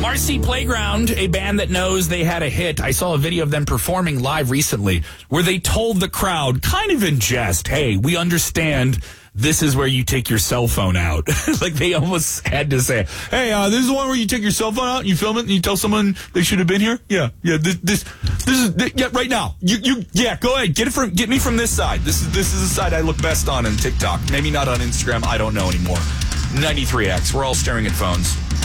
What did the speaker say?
Marcy Playground, a band that knows they had a hit. I saw a video of them performing live recently where they told the crowd, kind of in jest, hey, we understand this is where you take your cell phone out. Like they almost had to say, hey, this is the one where you take your cell phone out and you film it and you tell someone they should have been here? Yeah, this is, yeah, right now. Yeah, go ahead, get me from this side. This is the side I look best on TikTok. Maybe not on Instagram, I don't know anymore. 93X, we're all staring at phones.